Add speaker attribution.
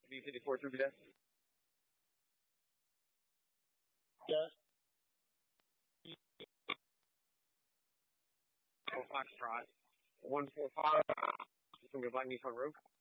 Speaker 1: B54 through there.
Speaker 2: Yes.
Speaker 1: Foxtrot. 145. Just gonna go by me on roof.